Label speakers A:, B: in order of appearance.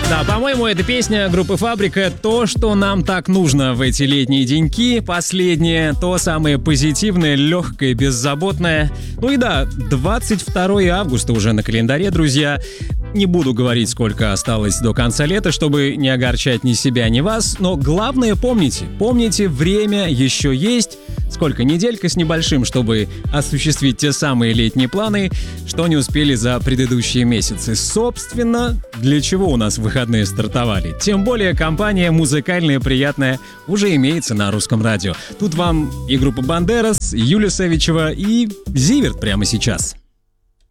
A: Да, по-моему, эта песня группы «Фабрика» — то, что нам так нужно в эти летние деньки. Последнее, то самое позитивное, легкое, беззаботное. Ну и да, 22 августа уже на календаре, друзья. Не буду говорить, сколько осталось до конца лета, чтобы не огорчать ни себя, ни вас. Но главное помните, время еще есть. Сколько, неделька с небольшим, чтобы осуществить те самые летние планы, что не успели за предыдущие месяцы. Собственно, для чего у нас выходные стартовали? Тем более компания музыкальная, приятная уже имеется на русском радио. Тут вам и группа «Бандерас», Юля Савичева и Зиверт прямо сейчас.